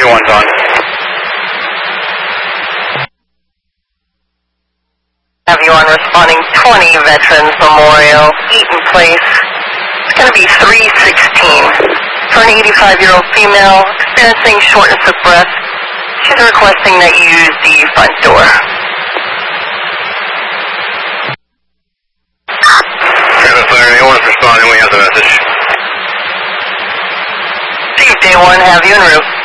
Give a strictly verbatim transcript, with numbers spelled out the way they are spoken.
day one's on. Have you on responding twenty Veterans Memorial, Eaton Place. It's going to be three sixteen. For an eighty-five-year-old female experiencing shortness of breath, she's requesting that you use the front door. Transit Flyer, anyone's responding, we have the message. Steve, day one, have you en route.